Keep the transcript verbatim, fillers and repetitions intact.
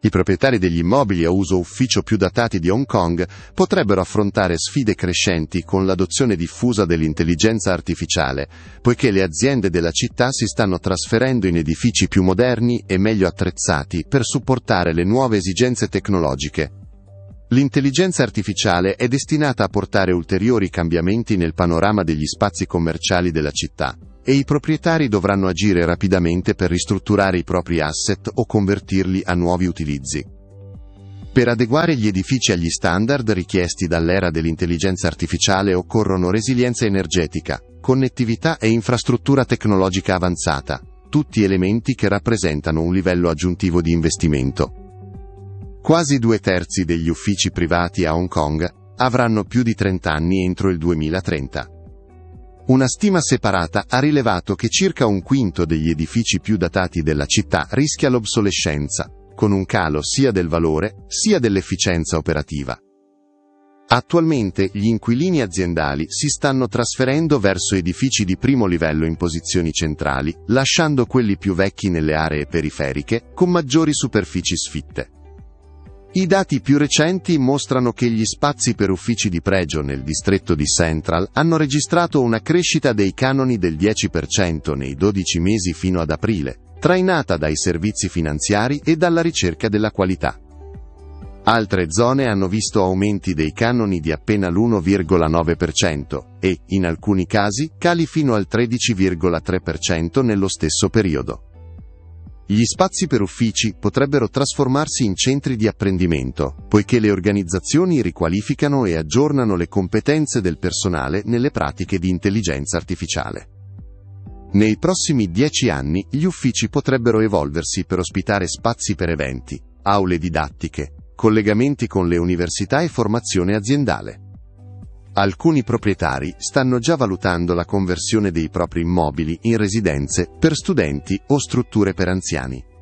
I proprietari degli immobili a uso ufficio più datati di Hong Kong potrebbero affrontare sfide crescenti con l'adozione diffusa dell'intelligenza artificiale, poiché le aziende della città si stanno trasferendo in edifici più moderni e meglio attrezzati per supportare le nuove esigenze tecnologiche. L'intelligenza artificiale è destinata a portare ulteriori cambiamenti nel panorama degli spazi commerciali della città, e i proprietari dovranno agire rapidamente per ristrutturare i propri asset o convertirli a nuovi utilizzi. Per adeguare gli edifici agli standard richiesti dall'era dell'intelligenza artificiale occorrono resilienza energetica, connettività e infrastruttura tecnologica avanzata, tutti elementi che rappresentano un livello aggiuntivo di investimento. Quasi due terzi degli uffici privati a Hong Kong avranno più di trenta anni entro il duemilatrenta. Una stima separata ha rilevato che circa un quinto degli edifici più datati della città rischia l'obsolescenza, con un calo sia del valore, sia dell'efficienza operativa. Attualmente gli inquilini aziendali si stanno trasferendo verso edifici di primo livello in posizioni centrali, lasciando quelli più vecchi nelle aree periferiche, con maggiori superfici sfitte. I dati più recenti mostrano che gli spazi per uffici di pregio nel distretto di Central hanno registrato una crescita dei canoni del dieci per cento nei dodici mesi fino ad aprile, trainata dai servizi finanziari e dalla ricerca della qualità. Altre zone hanno visto aumenti dei canoni di appena l'uno virgola nove per cento e, in alcuni casi, cali fino al tredici virgola tre per cento nello stesso periodo. Gli spazi per uffici potrebbero trasformarsi in centri di apprendimento, poiché le organizzazioni riqualificano e aggiornano le competenze del personale nelle pratiche di intelligenza artificiale. Nei prossimi dieci anni, gli uffici potrebbero evolversi per ospitare spazi per eventi, aule didattiche, collegamenti con le università e formazione aziendale. Alcuni proprietari stanno già valutando la conversione dei propri immobili in residenze per studenti o strutture per anziani.